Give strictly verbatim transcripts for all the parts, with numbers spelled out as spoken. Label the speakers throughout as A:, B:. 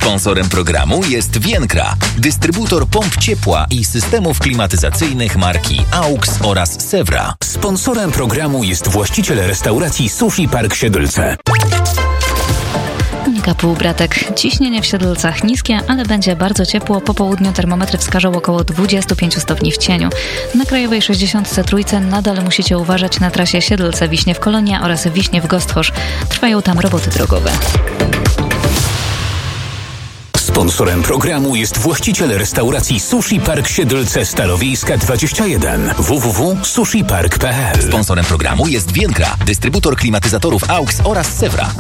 A: Sponsorem programu jest Vienkra, dystrybutor pomp ciepła i systemów klimatyzacyjnych marki AUX oraz Sewra.
B: Sponsorem programu jest właściciel restauracji Sushi Park Siedlce.
C: Nika Półbratek. Ciśnienie w Siedlcach niskie, ale będzie bardzo ciepło. Po południu termometry wskażą około dwadzieścia pięć stopni w cieniu. Na Krajowej sześćdziesiąt trójce nadal musicie uważać na trasie Siedlce-Wiśniew-Kolonia oraz Wiśniew-Gostychórz. Trwają tam roboty drogowe.
B: Sponsorem programu jest właściciel restauracji Sushi Park Siedlce Stalowiejska dwadzieścia jeden w w w kropka sushi park kropka p l.
A: Sponsorem programu jest Vienkra, dystrybutor klimatyzatorów AUX oraz Sewra.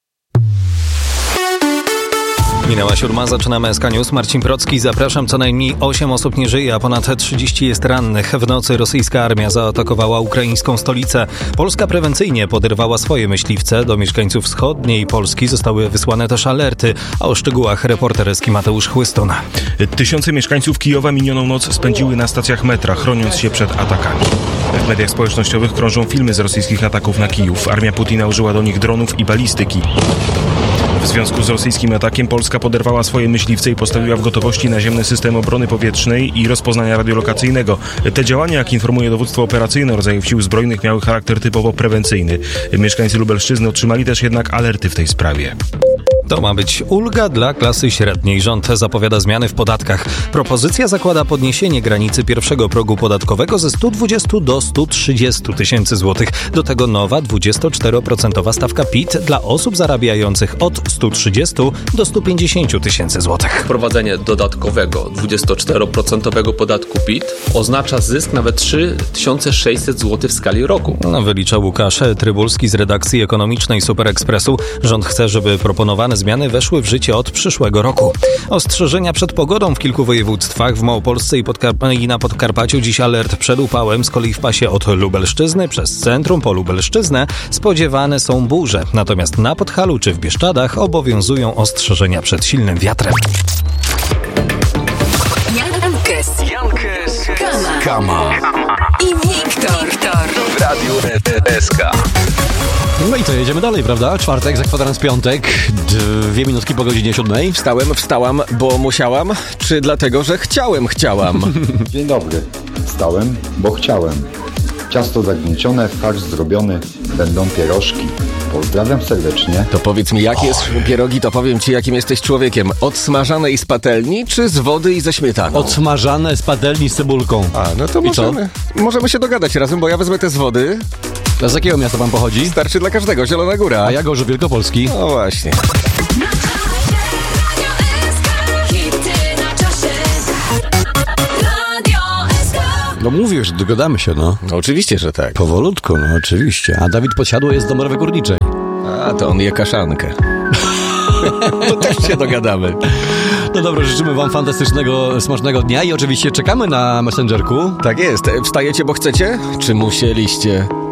D: Minęła siódma, zaczynamy S K News. Marcin Procki, zapraszam. Co najmniej osiem osób nie żyje, a ponad trzydzieści jest rannych. W nocy rosyjska armia zaatakowała ukraińską stolicę. Polska prewencyjnie poderwała swoje myśliwce. Do mieszkańców wschodniej Polski zostały wysłane też alerty. A o szczegółach reporterski Mateusz Chłystun.
E: Tysiące mieszkańców Kijowa minioną noc spędziły na stacjach metra, chroniąc się przed atakami. W mediach społecznościowych krążą filmy z rosyjskich ataków na Kijów. Armia Putina użyła do nich dronów i balistyki. W związku z rosyjskim atakiem Polska poderwała swoje myśliwce i postawiła w gotowości naziemny system obrony powietrznej i rozpoznania radiolokacyjnego. Te działania, jak informuje dowództwo operacyjne rodzajów sił zbrojnych, miały charakter typowo prewencyjny. Mieszkańcy Lubelszczyzny otrzymali też jednak alerty w tej sprawie.
D: To ma być ulga dla klasy średniej. Rząd zapowiada zmiany w podatkach. Propozycja zakłada podniesienie granicy pierwszego progu podatkowego ze stu dwudziestu do stu trzydziestu tysięcy złotych. Do tego nowa dwudziestoczteroprocentowa stawka P I T dla osób zarabiających od stu trzydziestu do stu pięćdziesięciu tysięcy złotych.
F: Wprowadzenie dodatkowego dwudziestoczteroprocentowego podatku P I T oznacza zysk nawet trzy tysiące sześćset złotych w skali roku.
D: No, wylicza Łukasz Trybulski z redakcji ekonomicznej Super Expressu. Rząd chce, żeby proponowane zmiany weszły w życie od przyszłego roku. Ostrzeżenia przed pogodą w kilku województwach. W Małopolsce i, Podkarp- i na Podkarpaciu dziś alert przed upałem. Z kolei w pasie od Lubelszczyzny przez centrum po Lubelszczyznę spodziewane są burze. Natomiast na Podhalu czy w Bieszczadach obowiązują ostrzeżenia przed silnym wiatrem.
G: Jankes, Jankes, Kama, Kama i Wiktor w Radiu S K.
H: No i co, jedziemy dalej, prawda? Czwartek, za kwadrans piątek, dwie minutki po godzinie siódmej.
I: Wstałem, wstałam, bo musiałam, czy dlatego, że chciałem, chciałam?
J: Dzień dobry. Wstałem, bo chciałem. Ciasto zagniecione, farsz zrobiony, będą pierożki. Pozdrawiam serdecznie.
I: To powiedz mi, jakie są pierogi, to powiem ci, jakim jesteś człowiekiem. Odsmażane z patelni, czy z wody i ze śmietaną?
H: Odsmażane z patelni z cebulką.
I: A, no to
H: I
I: możemy, możemy się dogadać razem, bo ja wezmę te z wody.
H: A z jakiego miasta pan pochodzi?
I: Starczy dla każdego, Zielona Góra.
H: A ja Gorzów Wielkopolski.
I: No właśnie.
H: No mówię, że dogadamy się, no.
I: No oczywiście, że tak.
H: Powolutku, no oczywiście. A Dawid Podsiadło jest z Dąbrowy Górniczej.
I: A, to on je kaszankę. To też się dogadamy.
H: No dobra, życzymy wam fantastycznego, smacznego dnia i oczywiście czekamy na Messengerku.
I: Tak jest. Wstajecie, bo chcecie? Czy musieliście?